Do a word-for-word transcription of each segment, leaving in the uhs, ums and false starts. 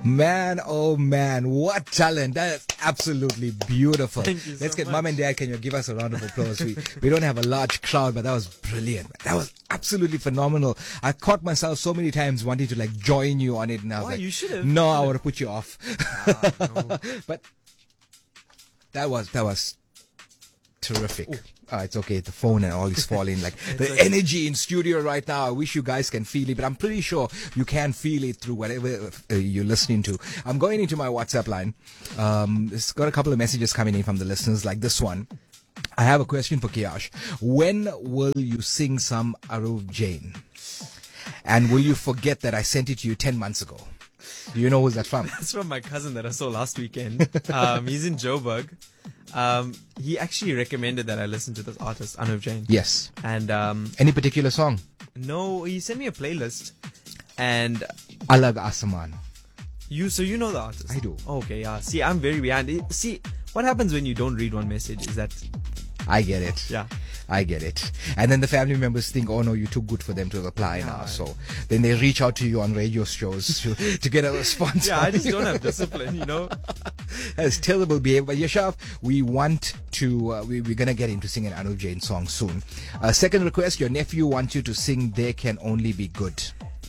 Man, oh man, what talent. That is absolutely beautiful. Thank you so Let's get much. mom and dad, can you give us a round of applause? We, we don't have a large crowd, but that was brilliant. That was absolutely phenomenal. I caught myself so many times wanting to like join you on it, and I was Why? like, You should have. no, I would have put you off. Ah, no. But that was, that was terrific. Uh, it's okay. The phone and all is falling. Like the okay. energy in studio right now. I wish you guys can feel it, but I'm pretty sure you can feel it through whatever uh, you're listening to. I'm going into my WhatsApp line. Um, it's got a couple of messages coming in from the listeners, like this one. I have a question for Kiyash. When will you sing some Aruv Jain? And will you forget that I sent it to you ten months ago? Do you know who's that from? That's from my cousin that I saw last weekend. Um, he's in Joburg. Um, he actually recommended that I listen to this artist, Anuv Jain. Yes. And um, Any particular song? no, he sent me a playlist. And Alag Asaman. you, so you know the artist? I do. Okay, yeah. See, I'm very behind. It- See, what happens when you don't read one message is that, I get it. yeah. I get it. And then the family members think, oh no, you're too good for them to reply now. Yeah. So then they reach out to you on radio shows to, to get a response. Yeah, from I just you. don't have discipline, you know? That's terrible behavior. But Yashav, we want to, uh, we, we're going to get into singing an Anuv Jain song soon. Uh, second request, your nephew wants you to sing There Can Only Be Good.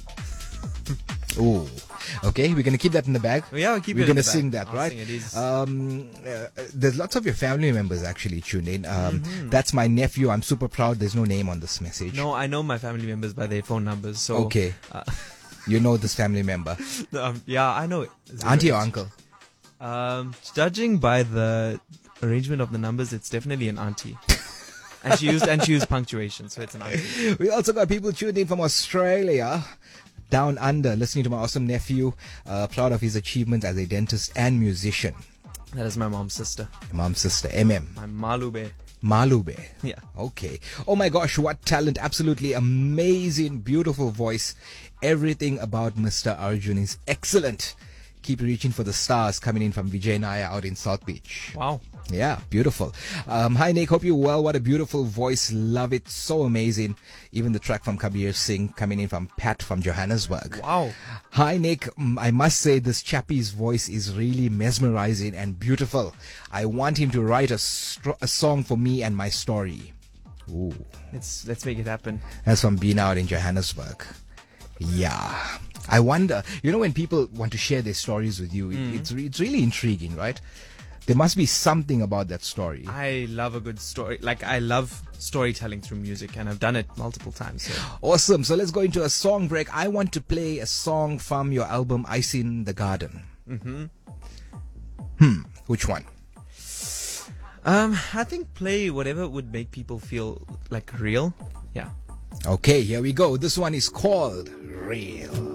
Oh, okay. We're going to keep that in the bag. Yeah, I'll keep We're it in going to the bag. sing that, I'll right? sing it. It's- Um, uh, there's lots of your family members actually tuned in. Um, Mm-hmm. That's my nephew. I'm super proud. There's no name on this message. No, I know my family members by their phone numbers. So Okay. uh, You know this family member. um, yeah, I know it. Auntie or uncle? Um, judging by the arrangement of the numbers, it's definitely an auntie. and she used and she used punctuation, so it's an auntie. We also got people tuned in from Australia, down under, listening to my awesome nephew, uh, proud of his achievements as a dentist and musician. That is my mom's sister, My mom's sister, M M. my Malube. Malube. Yeah. Okay. Oh my gosh, what talent. Absolutely amazing, beautiful voice. Everything about Mister Arjun is excellent. Keep reaching for the stars, coming in from Vijay Naya out in South Beach. Wow. Yeah, beautiful. Um, hi Nick, hope you're well. What a beautiful voice. Love it. So amazing. Even the track from Kabir Singh coming in from Pat from Johannesburg. Wow. Hi Nick, Mm, I must say this chappie's voice is really mesmerizing and beautiful. I want him to write a, stro- a song for me and my story. Ooh, Let's let's make it happen. that's from being out in Johannesburg. Yeah. I wonder, you know, when people want to share their stories with you, it, it's, re- it's really intriguing, right? There must be something about that story. I love a good story. Like I love storytelling through music, and I've done it multiple times. So. Awesome. So let's go into a song break. I want to play a song from your album Ice in the Garden. Mm-hmm. Hmm. Which one? Um, I think play whatever would make people feel like real. Yeah. Okay, here we go. This one is called Real.